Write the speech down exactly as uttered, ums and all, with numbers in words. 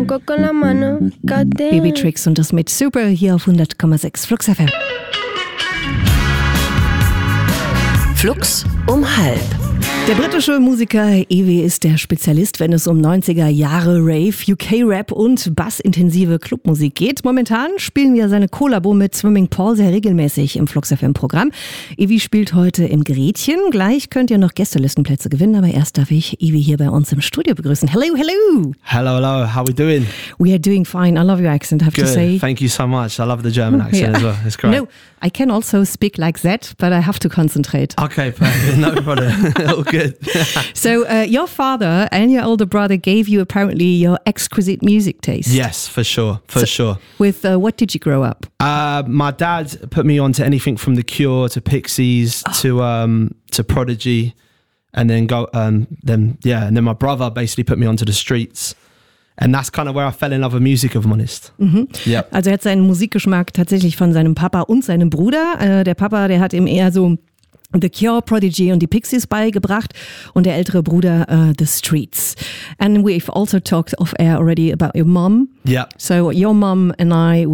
tocó con la mano. Goddamn. Baby Tricks und das mit Super hier auf hundert Komma sechs Flux F M. Flux um halb. Der britische Musiker Evie ist der Spezialist, wenn es um neunziger Jahre Rave, U K-Rap und bassintensive Clubmusik geht. Momentan spielen wir seine Kollabo mit Swimming Paul sehr regelmäßig im Flux F M-Programm. Evie spielt heute im Gretchen. Gleich könnt ihr noch Gästelistenplätze gewinnen, aber erst darf ich Evie hier bei uns im Studio begrüßen. Hello, hello! Hello, hello. How are we doing? We are doing fine. I love your accent, I have Good. to say. Thank you so much. I love the German accent Yeah. as well. It's great. No, I can also speak like that, but I have to concentrate. Okay, perfect. No problem. All good. So uh, your father and your older brother gave you apparently your exquisite music taste. Yes, for sure. For So- sure. With uh, what did you grow up? Uh, my dad put me on to anything from The Cure to Pixies to um, to Prodigy, and then go um, then yeah, and then my brother basically put me onto the streets, and that's kind of where I fell in love with music, if I'm honest. Mhm. Yeah. Also er hat seinen Musikgeschmack tatsächlich von seinem Papa und seinem Bruder. Äh, der Papa, der hat ihm eher so The Cure, Prodigy und die Pixies beigebracht und der ältere Bruder uh, The Streets. And we've also talked off air already about your mom. Yeah. So your mom and I